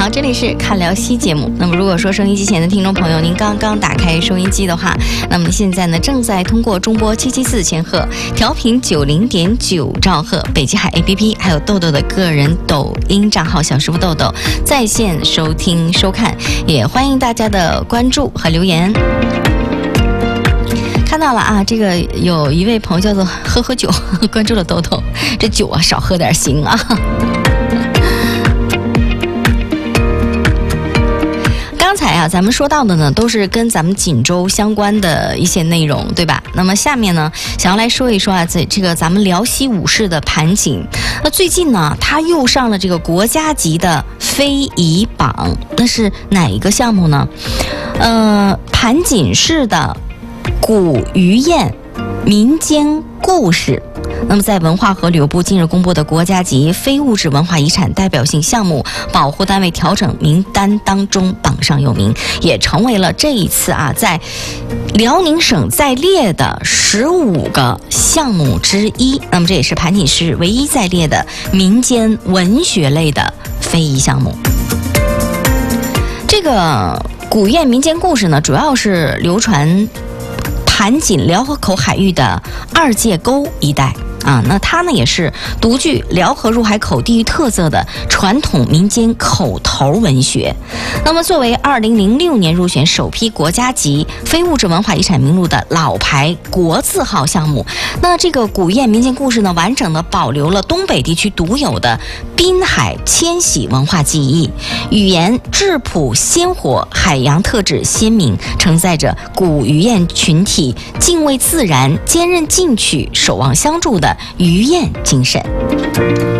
好，这里是看聊西节目。那么如果说收音机前的听众朋友，您刚刚打开收音机的话，那么现在呢正在通过中波774千赫、调频90.9兆赫、北极海 APP， 还有豆豆的个人抖音账号小师傅豆豆在线收听收看，也欢迎大家的关注和留言。看到了啊，这个有一位朋友叫做喝酒，关注了豆豆，这酒啊少喝点行啊。刚才啊，咱们说到的呢，都是跟咱们锦州相关的一些内容，对吧？那么下面呢，想要来说一说啊，这个咱们辽西武士的盘锦，那最近呢，它又上了这个国家级的非遗榜，那是哪一个项目呢？盘锦市的古鱼宴民间故事。那么在文化和旅游部近日公布的国家级非物质文化遗产代表性项目保护单位调整名单当中榜上有名，也成为了这一次啊在辽宁省在列的15个项目之一。那么这也是盘锦市唯一在列的民间文学类的非遗项目。这个古宴民间故事呢，主要是流传盘锦辽河口海域的二界沟一带啊，那它呢也是独具辽河入海口地域特色的传统民间口头文学。那么作为2006年入选首批国家级非物质文化遗产名录的老牌国字号项目，那这个古宴民间故事呢，完整的保留了东北地区独有的滨海迁徙文化记忆，语言质朴鲜活，海洋特质鲜明，承载着古渔宴群体敬畏自然、坚韧进取、守望相助的渔宴精神。